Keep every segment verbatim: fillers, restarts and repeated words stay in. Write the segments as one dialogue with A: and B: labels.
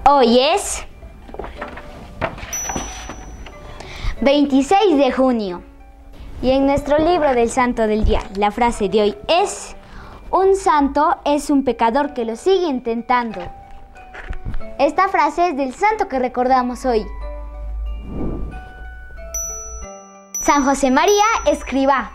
A: Hoy es veintiséis de junio y en nuestro libro del Santo del Día, la frase de hoy es: un santo es un pecador que lo sigue intentando. Esta frase es del santo que recordamos hoy, San José María Escrivá.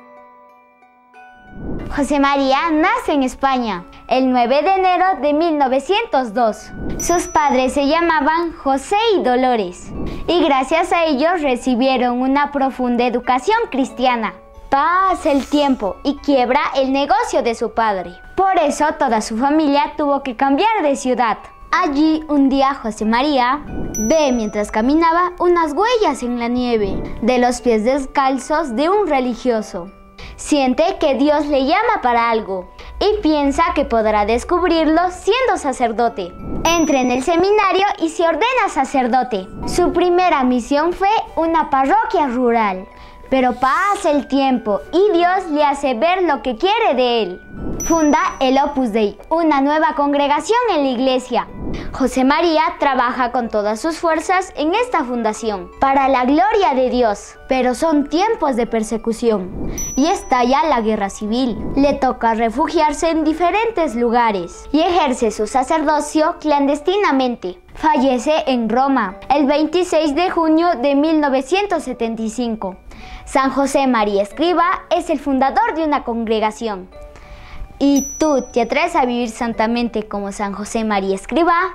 A: José María nace en España el nueve de enero de mil novecientos dos. Sus padres se llamaban José y Dolores, y gracias a ellos recibieron una profunda educación cristiana. Pasa el tiempo y quiebra el negocio de su padre. Por eso toda su familia tuvo que cambiar de ciudad. Allí un día José María ve mientras caminaba unas huellas en la nieve de los pies descalzos de un religioso. Siente que Dios le llama para algo y piensa que podrá descubrirlo siendo sacerdote. Entra en el seminario y se ordena sacerdote. Su primera misión fue una parroquia rural, pero pasa el tiempo y Dios le hace ver lo que quiere de él. Funda el Opus Dei, una nueva congregación en la iglesia. José María trabaja con todas sus fuerzas en esta fundación, para la gloria de Dios. Pero son tiempos de persecución y estalla la guerra civil. Le toca refugiarse en diferentes lugares y ejerce su sacerdocio clandestinamente. Fallece en Roma el veintiséis de junio de mil novecientos setenta y cinco. San José María Escrivá es el fundador de una congregación. ¿Y tú te atreves a vivir santamente como San José María Escrivá?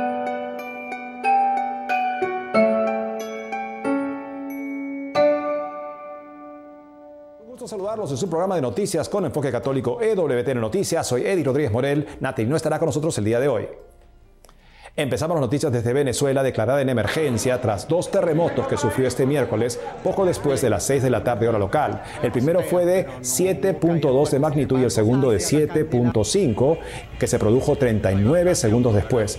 B: Un gusto saludarlos en su programa de noticias con enfoque católico E W T N Noticias. Soy Eddie Rodríguez Morel. Nati no estará con nosotros el día de hoy. Empezamos las noticias desde Venezuela, declarada en emergencia tras dos terremotos que sufrió este miércoles, poco después de las seis de la tarde hora local. El primero fue de siete punto dos de magnitud y el segundo de siete punto cinco, que se produjo treinta y nueve segundos después.